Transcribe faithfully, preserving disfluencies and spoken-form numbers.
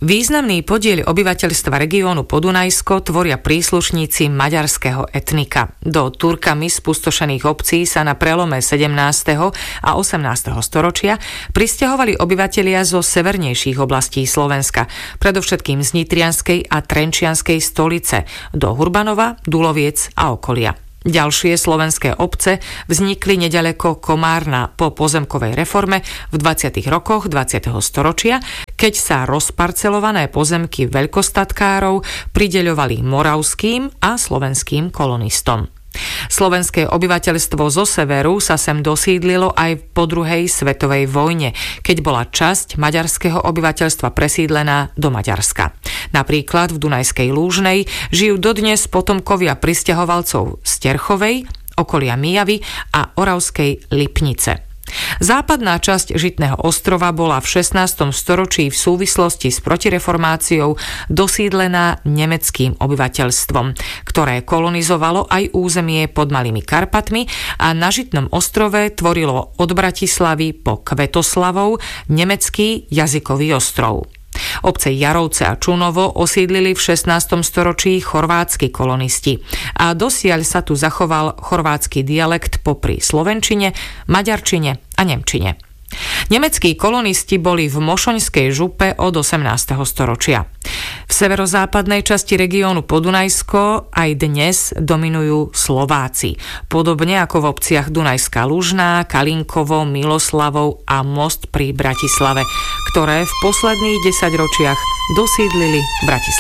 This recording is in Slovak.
Významný podiel obyvateľstva regiónu Podunajsko tvoria príslušníci maďarského etnika. Do Turkami spustošených obcí sa na prelome sedemnásteho a osemnásteho storočia prisťahovali obyvatelia zo severnejších oblastí Slovenska, predovšetkým z Nitrianskej a Trenčianskej stolice, do Hurbanova, Duloviec a okolia. Ďalšie slovenské obce vznikli neďaleko Komárna po pozemkovej reforme v dvadsiatych rokoch dvadsiateho storočia, keď sa rozparcelované pozemky veľkostatkárov prideľovali moravským a slovenským kolonistom. Slovenské obyvateľstvo zo severu sa sem dosídlilo aj po druhej svetovej vojne, keď bola časť maďarského obyvateľstva presídlená do Maďarska. Napríklad v Dunajskej Lúžnej žijú dodnes potomkovia prisťahovalcov z Terchovej, okolia Mijavy a Oravskej Lipnice. Západná časť Žitného ostrova bola v šestnástom storočí v súvislosti s protireformáciou dosídlená nemeckým obyvateľstvom, ktoré kolonizovalo aj územie pod Malými Karpatmi a na Žitnom ostrove tvorilo od Bratislavy po Kvetoslavov nemecký jazykový ostrov. Obce Jarovce a Čunovo osídlili v šestnástom storočí chorvátsky kolonisti a dosiaľ sa tu zachoval chorvátsky dialekt popri slovenčine, maďarčine a nemčine. Nemeckí kolonisti boli v Mošoňskej župe od osemnásteho storočia. V severozápadnej časti regiónu Podunajsko aj dnes dominujú Slováci, podobne ako v obciach Dunajská Lužná, Kalinkovo, Miloslavov a Most pri Bratislave, ktoré v posledných desaťročiach dosídlili Bratislava.